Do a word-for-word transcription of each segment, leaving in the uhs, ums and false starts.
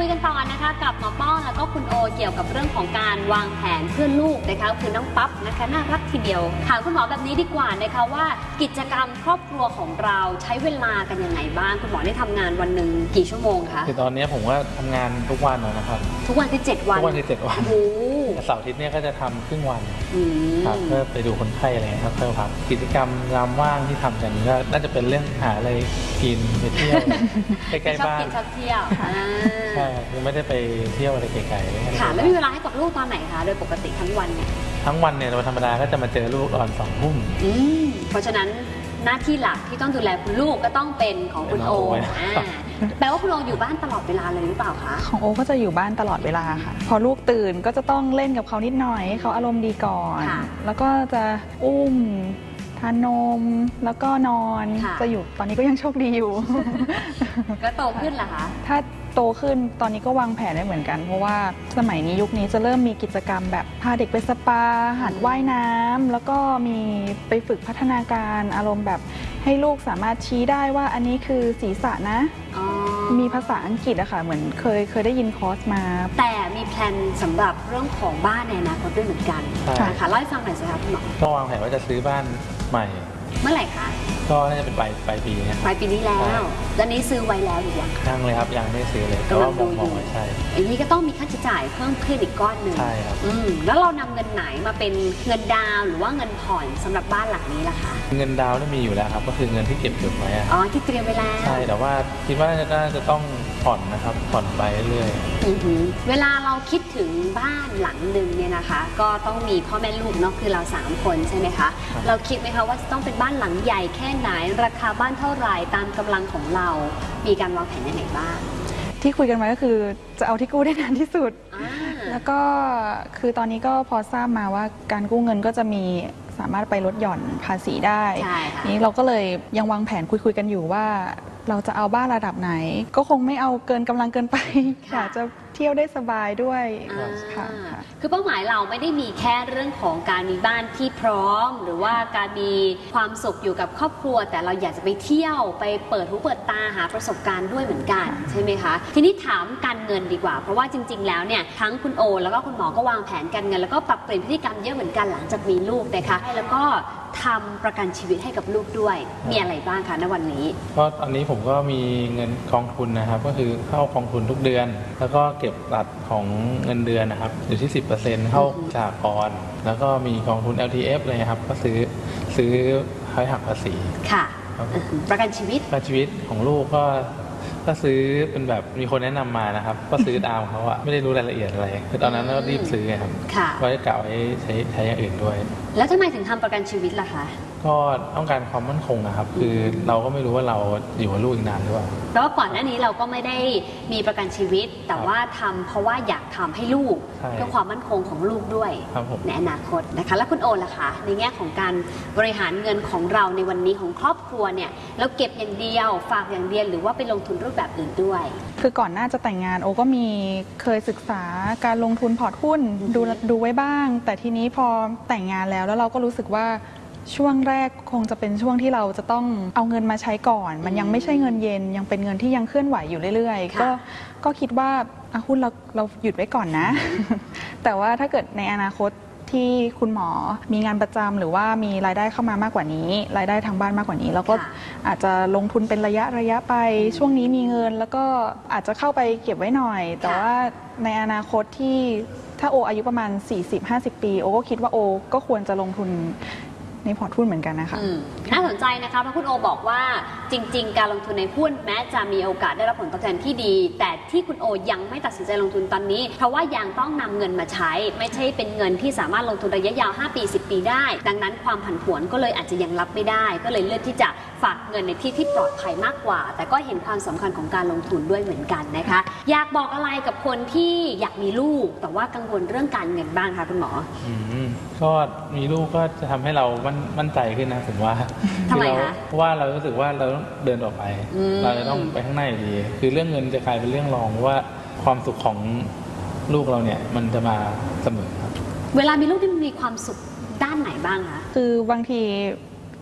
คุยกันต่อนะคะกับหมอป้องแล้วก็คุณโอเกี่ยวกับเรื่องของการวางแผนเพื่อลูกนะคะคือน้องปั๊บนะคะน่ารักทีเดียวถามคุณหมอแบบนี้ดีกว่านะคะว่ากิจกรรมครอบครัวของเราใช้เวลากันยังไงบ้างคุณหมอได้ทำงานวันหนึ่งกี่ชั่วโมงคะคือตอนนี้ผมก็ทำงานทุกวันนะครับทุกวันที่เจ็ดวันทุกวันที่เจ็ดวันเสาร์อาทิตย์เนี่ยก็จะทำครึ่งวันครับเพื่อไปดูคนไข้อะไรครับเพื่อพักกิจกรรมยามว่างที่ทำกันก็น่าจะเป็นเรื่องหาอะไรกินไปเที่ยวใกล้ๆบ้านชอบกินชอบเที่ยวใช่คือไม่ได้ไปเที่ยวอะไรไกลๆค่ะแล้วมีเวลาให้กับลูกตอนไหนคะโดยปกติทั้งวันเนี่ยทั้งวันเนี่ยธรรมดาก็จะมาเจอลูกตอนสองทุ่มเพราะฉะนั้นหน้าที่หลักที่ต้องดูแลคุณลูกก็ต้องเป็นของคุณโอแปลว่าคุณโออยู่บ้านตลอดเวลาเลยหรือเปล่าคะของโอก็จะอยู่บ้านตลอดเวลาค่ะพอลูกตื่นก็จะต้องเล่นกับเขานิดหน่อยเขาอารมณ์ดีก่อนแล้วก็จะอุ้มทานนมแล้วก็นอนจะอยู่ตอนนี้ก็ยังโชคดีอยู่ก็โตขึ้นเหรอคะถ้าโตขึ้นตอนนี้ก็วางแผนได้เหมือนกันเพราะว่าสมัยนี้ยุคนี้จะเริ่มมีกิจกรรมแบบพาเด็กไปสปาหัดว่ายน้ำแล้วก็มีไปฝึกพัฒนาการอารมณ์แบบให้ลูกสามารถชี้ได้ว่าอันนี้คือศีรษะนะมีภาษาอังกฤษอะค่ะเหมือนเคยเคยได้ยินคอร์สมาแต่มีแพลนสำหรับเรื่องของบ้านในอนาคตด้วยเหมือนกันนะคะเล่าให้ฟังหน่อยสิคะคุณหมอก็วางแผนว่าจะซื้อบ้านใหม่เมื่อไหร่คะก็น่าจะเป็นปลายปลายปีนี้ปลายปีนี้แล้วตอนนี้ซื้อไว้แล้วหรือยังยังเลยครับยังไม่ซื้อเลยแต่ว่ามองมองใช่อันนี้ก็ต้องมีค่าใช้จ่ายเพิ่มขึ้นอีกก้อนหนึ่งใช่ครับอืมแล้วเรานำเงินไหนมาเป็นเงินดาวหรือว่าเงินผ่อนสำหรับบ้านหลังนี้ล่ะคะเงินดาวนี่มีอยู่แล้วครับก็คือเงินที่เก็บเก็บไว้อ๋อที่เตรียมไว้แล้วใช่แต่ว่าคิดว่าน่าจะต้องผ่อนนะครับผ่อนไปเรื่อยๆเวลาเราคิดถึงบ้านหลังหนึ่งเนี่ยนะคะก็ต้องมีพ่อแม่ลูกเนาะคือเราสามคนใช่ไหมคะเราคิดไหมคะว่าจะต้องเป็นบ้านหลังใหญ่แค่ไหนราคาบ้านเท่าไหร่ตามกำลังของเรามีการวางแผนยังไงบ้างที่คุยกันไว้ก็คือจะเอาที่กู้ได้นานที่สุดแล้วก็คือตอนนี้ก็พอทราบมาว่าการกู้เงินก็จะมีสามารถไปลดหย่อนภาษีได้นี้เราก็เลยยังวางแผนคุยๆกันอยู่ว่าเราจะเอาบ้านระดับไหนก็คงไม่เอาเกินกำลังเกินไปอยากจะเที่ยวได้สบายด้วยค่ะคือเป้าหมายเราไม่ได้มีแค่เรื่องของการมีบ้านที่พร้อมหรือว่าการมีความสุขอยู่กับครอบครัวแต่เราอยากจะไปเที่ยวไปเปิดหูเปิดตาหาประสบการณ์ด้วยเหมือนกันใช่ไหมคะทีนี้ถามการเงินดีกว่าเพราะว่าจริงๆแล้วเนี่ยทั้งคุณโอแล้วก็คุณหมอก็วางแผนการเงินแล้วก็ปรับเปลี่ยนพฤติกรรมเยอะเหมือนกันหลังจากมีลูกนะคะแล้วก็ทำประกันชีวิตให้กับลูกด้วยมีอะไรบ้างคะในวันนี้ก็ตอนนี้ผมก็มีเงินกองทุนนะครับก็คือเข้ากองทุนทุกเดือนแล้วก็เก็บตัดของเงินเดือนนะครับอยู่ที่ สิบเปอร์เซ็นต์ เข้าสหกรณ์แล้วก็มีกองทุน แอล ที เอฟ เลยครับก็ซื้อซื้อให้หักภาษีค่ะประกันชีวิตประกันชีวิตของลูกก็ก็ซื้อเป็นแบบมีคนแนะนำมานะครับก็ซื้อตามเขาอะไม่ได้รู้รายละเอียดอะไรคือตอนนั้นก็รีบซื้อครับก็จะกล่าวให้ใช้ใช้อย่างอื่นด้วยแล้วทำไมถึงทำประกันชีวิตล่ะคะก็ต้องการความมั่นคงนะครับคือเราก็ไม่รู้ว่าเราอยู่กับลูกอีกนานหรือเปล่าแล้วก่อนหน้านี้เราก็ไม่ได้มีประกันชีวิตแต่ว่าทำเพราะว่าอยากทำให้ลูกเพื่อความมั่นคงของลูกด้วยในอนาคตนะคะแล้วคุณโอล่ะคะในแง่ของการบริหารเงินของเราในวันนี้ของครอบครัวเนี่ยเราเก็บอย่างเดียวฝากอย่างเดียวหรือว่าไปลงทุนรูปแบบอื่นด้วยคือก่อนหน้าจะแต่งงานโอก็มีเคยศึกษาการลงทุนพอร์ตหุ้นดูดูไว้บ้างแต่ทีนี้พอแต่งงานแล้วแล้วเราก็รู้สึกว่าช่วงแรกคงจะเป็นช่วงที่เราจะต้องเอาเงินมาใช้ก่อนมันยังไม่ใช่เงินเย็นยังเป็นเงินที่ยังเคลื่อนไหวอยู่เรื่อยๆก็ก็คิดว่าหุ้นเราเราหยุดไว้ก่อนนะ แต่ว่าถ้าเกิดในอนาคตที่คุณหมอมีงานประจำหรือว่ามีรายได้เข้ามามากกว่านี้รายได้ทางบ้านมากกว่านี้เราก็อาจจะลงทุนเป็นระยะระยะไปช่วงนี้มีเงินแล้วก็อาจจะเข้าไปเก็บไว้หน่อยแต่ว่าในอนาคตที่ถ้าโออายุประมาณ สี่สิบ ห้าสิบ ปีโอก็คิดว่าโอก็ควรจะลงทุนในพอร์ตหุ้นเหมือนกันนะคะน่าสนใจนะคะเพราะคุณโอบอกว่าจริงๆการลงทุนในหุ้นแม้จะมีโอกาสได้รับผลตอบแทนที่ดีแต่ที่คุณโอยังไม่ตัดสินใจลงทุนตอนนี้เพราะว่ายังต้องนำเงินมาใช้ไม่ใช่เป็นเงินที่สามารถลงทุนระยะยาวห้าปีสิบปีได้ดังนั้นความผันผวนก็เลยอาจจะยังรับไม่ได้ก็เลยเลือกที่จะฝากเงินในที่ที่ปลอดภัยมากกว่าแต่ก็เห็นความสำคัญของการลงทุนด้วยเหมือนกันนะคะอยากบอกอะไรกับคนที่อยากมีลูกแต่ว่ากังวลเรื่องการเงินบ้างคะคุณหมอก็มีลูกก็จะทำให้เรามั่นใจขึ้นนะผมว่าทำไมคะเพราะว่าเรารู้สึกว่าเราต้องเดินต่อไปเราจะต้องไปข้างหน้าอยู่ดีคือเรื่องเงินจะกลายเป็นเรื่องรองว่าความสุขของลูกเราเนี่ยมันจะมาเสมอครับเวลามีลูกที่มันมีความสุขด้านไหนบ้างคะคือบางที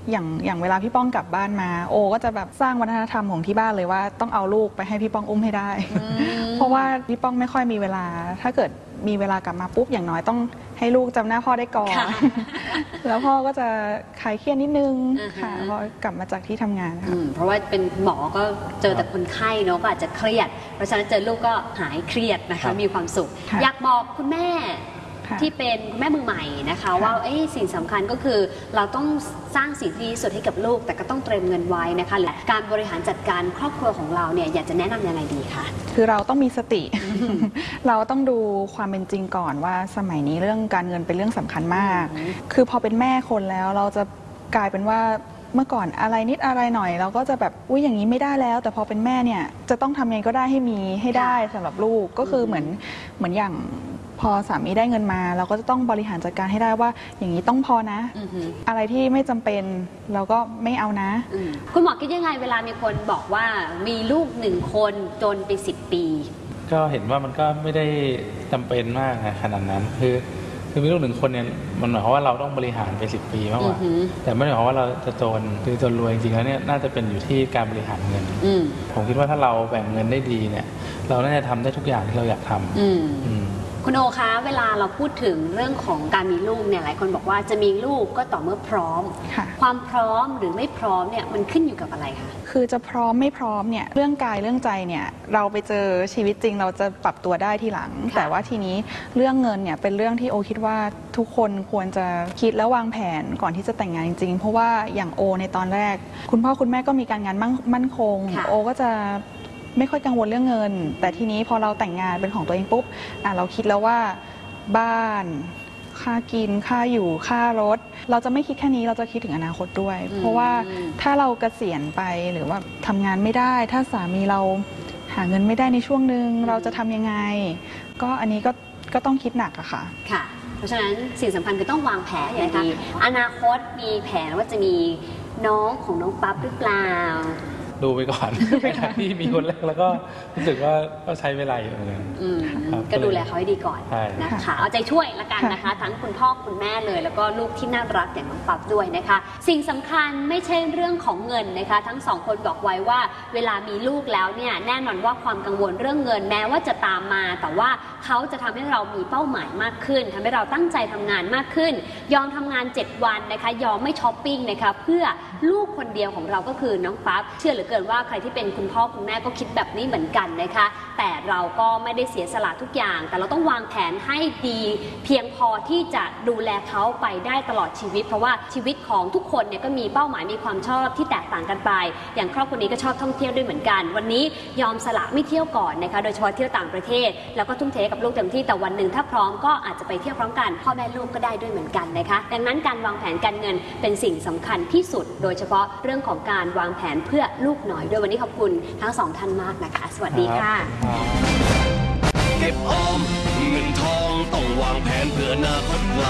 อย่างอย่างเวลาพี่ป้องกลับบ้านมาโอก็จะแบบสร้างวัฒนธรรมของที่บ้านเลยว่าต้องเอาลูกไปให้พี่ป้องอุ้มให้ได้ เพราะว่าพี่ป้องไม่ค่อยมีเวลาถ้าเกิดมีเวลากลับมาปุ๊บอย่างน้อยต้องให้ลูกจำหน้าพ่อได้ก่อน แล้วพ่อก็จะคลายเครียดนิดนึงอ่าฮะค่ะพอกลับมาจากที่ทำงานค่ะอืมเพราะว่าเป็นหมอก็เจอแต่คนไข้เนาะก็อาจจะเครียด เพราะฉะนั้นเจอลูกก็หายเครียดนะครัคะบมีความสุขค่ะอยากบอกคุณแม่ค่ะที่เป็นคุณแม่มือใหม่นะคะค่ะว่าเอ้ยสิ่งสำคัญก็คือเราต้องสร้างสิ่งที่ดีที่สุดให้กับลูก แต่ก็ต้องเตรียมเงินไว้นะคะและการบริหารจัดการครอบครัวของเราเนี่ยอยากจะแนะนำยังไงดีคะคือเราต้องมีสติ เราต้องดูความเป็นจริงก่อนว่าสมัยนี้เรื่องการเงินเป็นเรื่องสำคัญมากอืมคือพอเป็นแม่คนแล้วเราจะกลายเป็นว่าเมื่อก่อนอะไรนิดอะไรหน่อย เราก็จะแบบอุ้ยอย่างนี้ไม่ได้แล้ว แต่พอเป็นแม่เนี่ยจะต้องทำยังไงก็ได้ให้มีให้ได้สำหรับลูกก็คือเหมือนเหมือนอย่างพอสามีได้เงินมา เราก็จะต้องบริหารจัดการให้ได้ว่าอย่างนี้ต้องพอนะอือหืออะไรที่ไม่จำเป็นเราก็ไม่เอานะอืมคุณหมอคิดยังไงเวลามีคนบอกว่ามีลูกหนึ่งคนจนไปสิบปีก็เห็นว่ามันก็ไม่ได้จำเป็นมากนะขนาดนั้นคือคือมีลูกหนึ่งคนเนี่ยมันหมายความว่าเราต้องบริหารไปสิบปีมากกว่าอือหือแต่ไม่ได้หมายความว่าเราจะจนคือจนรวยจริงๆแล้วเนี่ยน่าจะเป็นอยู่ที่การบริหารเงินอืมผมคิดว่าถ้าเราแบ่งเงินได้ดีเนี่ยเราน่าจะทำได้ทุกอย่างที่เราอยากทำอืมอืมคุณโอคะเวลาเราพูดถึงเรื่องของการมีลูกเนี่ยหลายคนบอกว่าจะมีลูกก็ต่อเมื่อพร้อมค่ะความพร้อมหรือไม่พร้อมเนี่ยมันขึ้นอยู่กับอะไรคะคือจะพร้อมไม่พร้อมเนี่ยเรื่องกายเรื่องใจเนี่ยเราไปเจอชีวิตจริงเราจะปรับตัวได้ทีหลังค่ะแต่ว่าทีนี้เรื่องเงินเนี่ยเป็นเรื่องที่โอคิดว่าทุกคนควรจะคิดและวางแผนก่อนที่จะแต่งงานจริงๆ เพราะว่าอย่างโอในตอนแรก คุณพ่อคุณแม่ก็มีการงานมั่นมั่นคงค่ะโอก็จะไม่ค่อยกังวลเรื่องเงิน แต่ทีนี้พอเราแต่งงานเป็นของตัวเองปุ๊บอ่ะเราคิดแล้วว่าบ้าน ค่ากินค่าอยู่ค่ารถ เราจะไม่คิดแค่นี้เราจะคิดถึงอนาคตด้วยอืมเพราะว่าถ้าเราเกษียณไปหรือว่าทำงานไม่ได้ ถ้าสามีเราหาเงินไม่ได้ในช่วงหนึ่งเราจะทำยังไง ก็อันนี้ก็ก็ต้องคิดหนักอะค่ะค่ะ เพราะฉะนั้นสิ่งสำคัญคือต้องวางแผนนะคะอนาคตมีแผนว่าจะมีน้องของน้องปั๊บหรือเปล่าดูไปก่อน ในขณะที่มีคนแรกแล้วก็รู้สึกว่าก็ใช้เวลาอยู่เหมือนกันอืมครับก็ดูแลเขาให้ดีก่อนใช่นะคะเอาใจช่วยละกันนะคะ ทั้งคุณพ่อคุณแม่เลย แล้วก็ลูกที่น่ารักอย่างน้องปั๊บด้วยนะคะ สิ่งสำคัญไม่ใช่เรื่องของเงินนะคะ ทั้งสองคนบอกไว้ว่าเวลามีลูกแล้วเนี่ยแน่นอนว่าความกังวลเรื่องเงินแม้ว่าจะตามมา แต่ว่าเขาจะทำให้เรามีเป้าหมายมากขึ้นทำให้เราตั้งใจทำงานมากขึ้น ยอมทำงานเจ็ดวันนะคะยอมไม่ช้อปปิ้งนะคะเพื่อลูกคนเดียวของเราก็คือน้องปั๊บเชื่อเหลือเกินว่าใครที่เป็นคุณพ่อคุณแม่ก็คิดแบบนี้เหมือนกันนะคะ แต่เราก็ไม่ได้เสียสละทุกอย่าง แต่เราต้องวางแผนให้ดีเพียงพอที่จะดูแลเขาไปได้ตลอดชีวิต เพราะว่าชีวิตของทุกคนเนี่ยก็มีเป้าหมายมีความชอบที่แตกต่างกันไป อย่างครอบครัวนี้ก็ชอบท่องเที่ยวด้วยเหมือนกัน วันนี้ยอมสละไม่เที่ยวก่อนนะคะโดยเฉพาะเที่ยวต่างประเทศ แล้วก็ทุ่มเทกับลูกเต็มที่แต่วันหนึ่งถ้าพร้อมก็อาจจะไปเที่ยวพร้อมกันพ่อแม่ลูกก็ได้ด้วยเหมือนกันนะคะดังนั้นการวางแผนการเงินเป็นสิ่งสำคัญที่สุด โดยเฉพาะเรื่องของการวางแผนเพื่อลูกหน่อยด้วยวันนี้ขอบคุณทั้งสองท่านมากนะคะ สวัสดีค่ะครับเก็บออมเงินทองต้องวางแผนเพื่ออนาคตไกล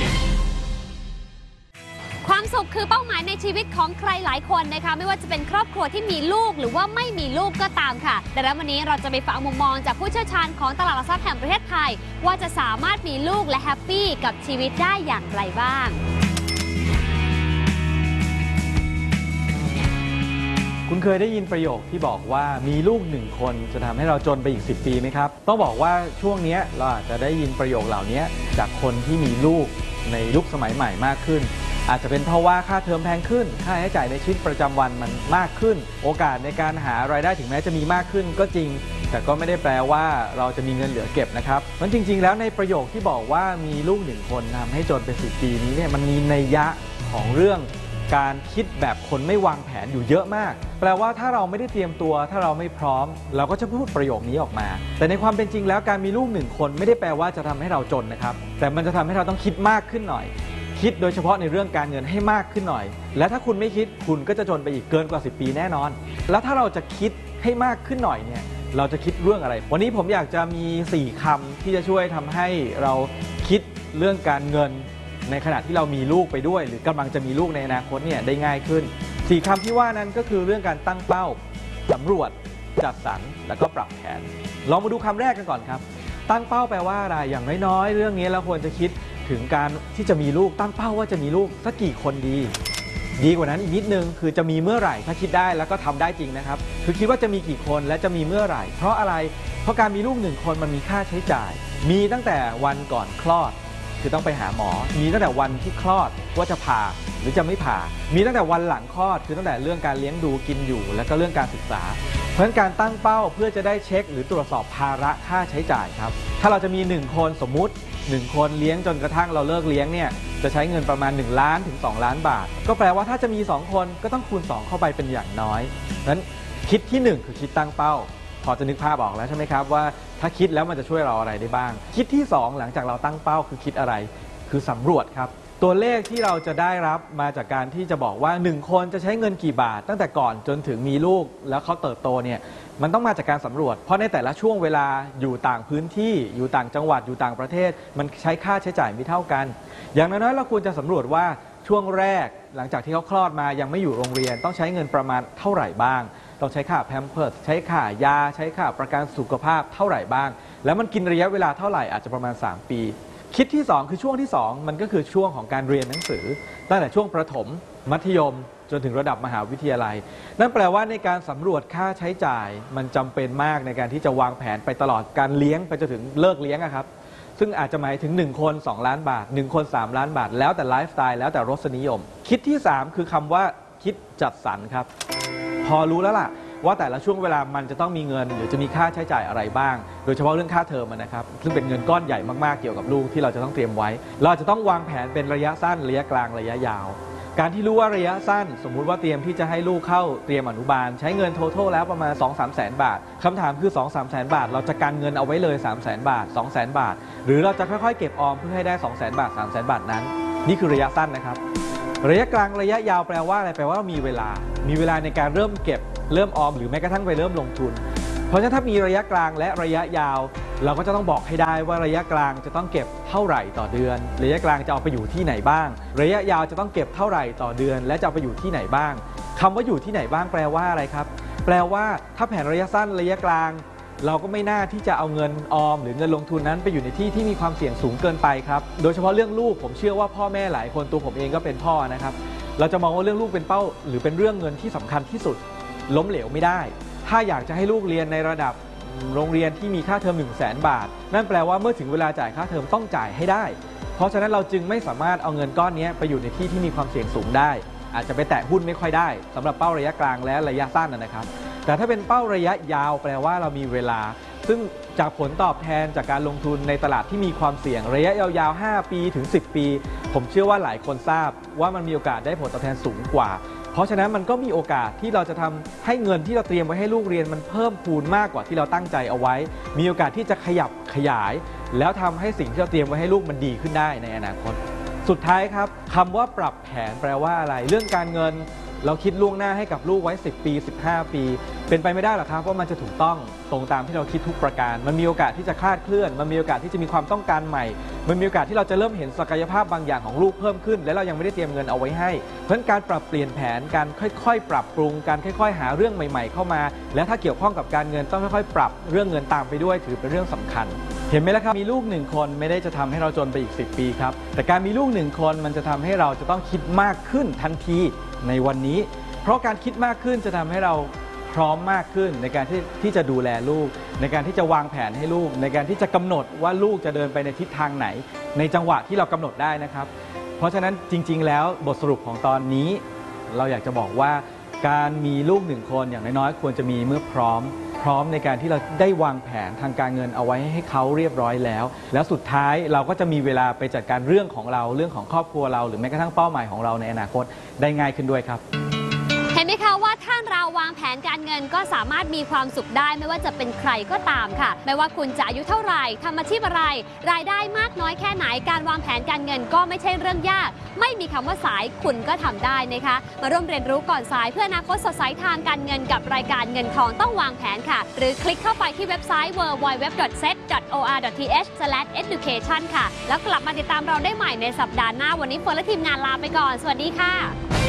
ความสุขคือเป้าหมายในชีวิตของใครหลายคนนะคะไม่ว่าจะเป็นครอบครัวที่มีลูกหรือว่าไม่มีลูกก็ตามค่ะแต่แล้ววันนี้เราจะไปฟังมุมมองจากผู้เชี่ยวชาญของตลาดหลักทรัพย์แห่งประเทศไทยว่าจะสามารถมีลูกและแฮปปี้กับชีวิตได้อย่างไรบ้างคุณเคยได้ยินประโยคที่บอกว่ามีลูกหนึ่งคนจะทำให้เราจนไปอีกสิบปีไหมครับต้องบอกว่าช่วงนี้เราอาจจะได้ยินประโยคเหล่านี้จากคนที่มีลูกในยุคสมัยใหม่มากขึ้น อาจจะเป็นเพราะว่าค่าเทอมแพงขึ้นค่าใช้จ่ายในชีวิตประจำวันมันมากขึ้น โอกาสในการหารายได้ถึงแม้จะมีมากขึ้นก็จริง แต่ก็ไม่ได้แปลว่าเราจะมีเงินเหลือเก็บนะครับมันจริงๆแล้วในประโยคที่บอกว่ามีลูกหนึ่งคนทำให้จนไปสิบปีนี้เนี่ยมันมีนัยยะของเรื่องการคิดแบบคนไม่วางแผนอยู่เยอะมากแปลว่าถ้าเราไม่ได้เตรียมตัวถ้าเราไม่พร้อมเราก็จะพูดประโยคนี้ออกมาแต่ในความเป็นจริงแล้วการมีลูกหนึ่งคนไม่ได้แปลว่าจะทำให้เราจนนะครับแต่มันจะทำให้เราต้องคิดมากขึ้นหน่อยคิดโดยเฉพาะในเรื่องการเงินให้มากขึ้นหน่อยและถ้าคุณไม่คิดคุณก็จะจนไปอีกเกินกว่าสิบปีแน่นอนแล้วถ้าเราจะคิดให้มากขึ้นหน่อยเนี่ยเราจะคิดเรื่องอะไรวันนี้ผมอยากจะมีสี่คำที่จะช่วยทำให้เราคิดเรื่องการเงินในขณะที่เรามีลูกไปด้วยหรือกำลังจะมีลูกในอนาคตเนี่ยได้ง่ายขึ้นสี่คำที่ว่านั้นก็คือเรื่องการตั้งเป้าสำรวจจัดสรรแล้วก็ปรับแผนลองมาดูคำแรกกันก่อนครับตั้งเป้าแปลว่าอะไรอย่างน้อยๆเรื่องนี้เราควรจะคิดถึงการที่จะมีลูกตั้งเป้าว่าจะมีลูกสักกี่คนดีดีกว่านั้นอีกนิดนึงคือจะมีเมื่อไหร่ถ้าคิดได้แล้วก็ทำได้จริงนะครับคือคิดว่าจะมีกี่คนและจะมีเมื่อไหร่เพราะอะไรเพราะการมีลูกหนึ่งคนมันมีค่าใช้จ่าย มีตั้งแต่วันก่อนคลอดคือต้องไปหาหมอมีตั้งแต่วันที่คลอดว่าจะผ่าหรือจะไม่ผ่ามีตั้งแต่วันหลังคลอดคือตั้งแต่เรื่องการเลี้ยงดูกินอยู่และก็เรื่องการศึกษาเพราะฉะนั้นการตั้งเป้าเพื่อจะได้เช็คหรือตรวจสอบภาระค่าใช้จ่ายครับถ้าเราจะมีหนึ่งคนสมมุติหนึ่งคนเลี้ยงจนกระทั่งเราเลิกเลี้ยงเนี่ยจะใช้เงินประมาณหนึ่งล้านถึงสองล้านบาทก็แปลว่าถ้าจะมีสองคนก็ต้องคูณสองเข้าไปเป็นอย่างน้อยนั้นคิดที่หนึ่งคือคิดตั้งเป้าพอจะนึกภาพออกแล้วใช่ไหมครับว่าถ้าคิดแล้วมันจะช่วยเราอะไรได้บ้างคิดที่สองหลังจากเราตั้งเป้าคือคิดอะไรคือสำรวจครับตัวเลขที่เราจะได้รับมาจากการที่จะบอกว่าหนึ่งคนจะใช้เงินกี่บาทตั้งแต่ก่อนจนถึงมีลูกแล้วเขาเติบโตเนี่ยมันต้องมาจากการสำรวจเพราะในแต่ละช่วงเวลาอยู่ต่างพื้นที่อยู่ต่างจังหวัดอยู่ต่างประเทศมันใช้ค่าใช้จ่ายไม่เท่ากันอย่างน้อยๆเราควรจะสำรวจว่าช่วงแรกหลังจากที่เขาคลอดมายังไม่อยู่โรงเรียนต้องใช้เงินประมาณเท่าไหร่บ้างต้องใช้ค่าแพมเพิร์สใช้ค่ายาใช้ค่าประกันสุขภาพเท่าไหร่บ้างแล้วมันกินระยะเวลาเท่าไหร่อาจจะประมาณสามปีคิดที่สองคือช่วงที่สองมันก็คือช่วงของการเรียนหนังสือตั้งแต่ช่วงประถมมัธยมจนถึงระดับมหาวิทยาลัยนั่นแปลว่าในการสำรวจค่าใช้จ่ายมันจำเป็นมากในการที่จะวางแผนไปตลอดการเลี้ยงไปจนถึงเลิกเลี้ยงครับซึ่งอาจจะหมายถึงหนึ่งคนสองล้านบาทหนึ่งคนสามล้านบาทแล้วแต่ไลฟ์สไตล์แล้วแต่รสนิยมคิดที่สามคือคำว่าคิดจัดสรรครับพอรู้แล้วล่ะว่าแต่ละช่วงเวลามันจะต้องมีเงินหรือจะมีค่าใช้จ่ายอะไรบ้างโดยเฉพาะเรื่องค่าเทอมนะครับซึ่งเป็นเงินก้อนใหญ่มากๆเกี่ยวกับลูกที่เราจะต้องเตรียมไว้เราจะต้องวางแผนเป็นระยะสั้นระยะกลางระยะยาวการที่รู้ว่าระยะสั้นสมมุติว่าเตรียมที่จะให้ลูกเข้าเตรียมอนุบาลใช้เงิน total แล้วประมาณ สองถึงสามแสนบาทคำถามคือ สองถึงสามแสนบาทเราจะการเงินเอาไว้เลย สามแสนบาท สองแสนบาทหรือเราจะค่อยๆเก็บออมเพื่อให้ได้ สองแสนบาท สามแสนบาทนั้นนี่คือระยะสั้นนะครับระยะกลางระยะยาวแปลว่าอะไรแปลว่ามีเวลามีเวลาในการเริ่มเก็บเริ่มออมหรือแม้กระทั่งไปเริ่มลงทุนเพราะฉะนั้นถ้ามีระยะกลางและระยะยาวเราก็จะต้องบอกให้ได้ว่าระยะกลางจะต้องเก็บเท่าไหร่ต่อเดือนระยะกลางจะเอาไปอยู่ที่ไหนบ้างระยะยาวจะต้องเก็บเท่าไหร่ต่อเดือนและจะเอาไปอยู่ที่ไหนบ้างคำว่าอยู่ที่ไหนบ้างแปลว่าอะไรครับแปลว่าถ้าแผนระยะสั้นระยะกลางเราก็ไม่น่าที่จะเอาเงินออมหรือเงินลงทุนนั้นไปอยู่ในที่ที่มีความเสี่ยงสูงเกินไปครับโดยเฉพาะเรื่องลูกผมเชื่อว่าพ่อแม่หลายคนตัวผมเองก็เป็นพ่อนะครับเราจะมองว่าเรื่องลูกเป็นเป้าหรือเป็นเรื่องเงินที่สำคัญที่สุดล้มเหลวไม่ได้ถ้าอยากจะให้ลูกเรียนในระดับโรงเรียนที่มีค่าเทอม หนึ่งแสนบาทนั่นแปลว่าเมื่อถึงเวลาจ่ายค่าเทอมต้องจ่ายให้ได้เพราะฉะนั้นเราจึงไม่สามารถเอาเงินก้อนนี้ไปอยู่ในที่ที่มีความเสี่ยงสูงได้อาจจะไปแตะหุ้นไม่ค่อยได้สำหรับเป้าระยะกลางและระยะสั้นนะครับแต่ถ้าเป็นเป้าระยะยาวแปลว่าเรามีเวลาซึ่งจากผลตอบแทนจากการลงทุนในตลาดที่มีความเสี่ยงระยะยาวๆห้าปีถึงสิบปีผมเชื่อว่าหลายคนทราบว่ามันมีโอกาสได้ผลตอบแทนสูงกว่าเพราะฉะนั้นมันก็มีโอกาสที่เราจะทำให้เงินที่เราเตรียมไว้ให้ลูกเรียนมันเพิ่มพูนมากกว่าที่เราตั้งใจเอาไว้มีโอกาสที่จะขยับขยายแล้วทำให้สิ่งที่เราเตรียมไว้ให้ลูกมันดีขึ้นได้ในอนาคตสุดท้ายครับคำว่าปรับแผนแปลว่าอะไรเรื่องการเงินเราคิดล่วงหน้าให้กับลูกไว้สิบปีสิบห้าปีเป็นไปไม่ได้หรอกครับว่ามันจะถูกต้องตรงตามที่เราคิดทุกประการมันมีโอกาสที่จะคลาดเคลื่อนมันมีโอกาสที่จะมีความต้องการใหม่มันมีโอกาสที่เราจะเริ่มเห็นศักยภาพบางอย่างของลูกเพิ่มขึ้นและเรายังไม่ได้เตรียมเงินเอาไว้ให้เพราะฉะนั้นการปรับเปลี่ยนแผนการค่อยๆปรับปรุงการค่อยๆหาเรื่องใหม่ๆเข้ามาและถ้าเกี่ยวข้องกับการเงินต้องค่อยๆปรับเรื่องเงินตามไปด้วยถือเป็นเรื่องสำคัญเห็นไหมล่ะครับมีลูกหนึ่งคนไม่ได้จะทำให้เราจนไปอีกสิบปีครับแต่การมีลูกหนึ่งคนมันจะทำให้เราจะต้องคิดมากขึ้นทันทีในวันนี้เพราะการคิดมากขึ้นจะทำให้เราพร้อมมากขึ้นในการที่ที่จะดูแลลูกในการที่จะวางแผนให้ลูกในการที่จะกำหนดว่าลูกจะเดินไปในทิศทางไหนในจังหวะที่เรากำหนดได้นะครับเพราะฉะนั้นจริงๆแล้วบทสรุปของตอนนี้เราอยากจะบอกว่าการมีลูกหนึ่งคนอย่างน้อยๆควรจะมีเมื่อพร้อมพร้อมในการที่เราได้วางแผนทางการเงินเอาไว้ให้เขาเรียบร้อยแล้วแล้วสุดท้ายเราก็จะมีเวลาไปจัดการเรื่องของเราเรื่องของครอบครัวเราหรือแม้กระทั่งเป้าหมายของเราในอนาคตได้ง่ายขึ้นด้วยครับเห็นไหมคะว่าถ้าเราวางแผนการเงินก็สามารถมีความสุขได้ไม่ว่าจะเป็นใครก็ตามค่ะไม่ว่าคุณจะอายุเท่าไหร่ทำอาชีพอะไรรายได้มากน้อยแค่ไหนการวางแผนการเงินก็ไม่ใช่เรื่องยากไม่มีคำว่าสายคุณก็ทำได้นะคะมาร่วมเรียนรู้ก่อนสายเพื่ออนาคตสดใสทางการเงินกับรายการเงินทองต้องวางแผนค่ะหรือคลิกเข้าไปที่เว็บไซต์ ดับเบิลยู ดับเบิลยู ดับเบิลยู ดอท เซ็ต ดอท โอ อาร์ ดอท ที เอช สแลช เอดูเคชัน ค่ะแล้วกลับมาติดตามเราได้ใหม่ในสัปดาห์หน้าวันนี้เฟิร์นและทีมงานลาไปก่อนสวัสดีค่ะ